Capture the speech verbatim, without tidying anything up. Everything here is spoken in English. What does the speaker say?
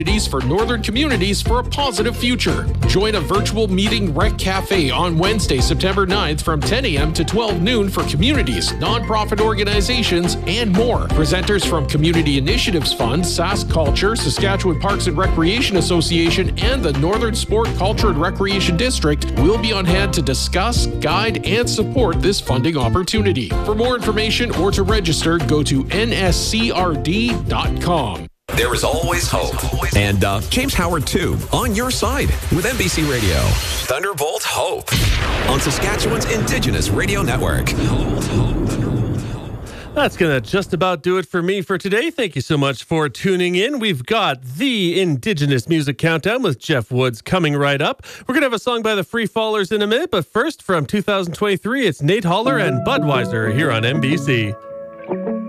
for Northern communities for a positive future. Join a virtual meeting Rec Cafe on Wednesday, September ninth from ten a.m. to twelve noon for communities, nonprofit organizations, and more. Presenters from Community Initiatives Fund, Sask Culture, Saskatchewan Parks and Recreation Association, and the Northern Sport, Culture and Recreation District will be on hand to discuss, guide, and support this funding opportunity. For more information or to register, go to N S C R D dot com. There is always hope. And uh, James Howard, too, on your side with N B C Radio. Thunderbolt Hope on Saskatchewan's Indigenous Radio Network. That's going to just about do it for me for today. Thank you so much for tuning in. We've got the Indigenous Music Countdown with Jeff Woods coming right up. We're going to have a song by the Free Fallers in a minute, but first, from two thousand twenty-three, it's Nate Holler and Budweiser here on N B C.